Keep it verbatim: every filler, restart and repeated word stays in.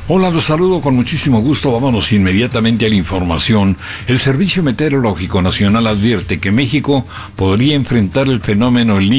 Hola, los saludo con muchísimo gusto. Vámonos inmediatamente a la información. El Servicio Meteorológico Nacional advierte que México podría enfrentar el fenómeno El Niño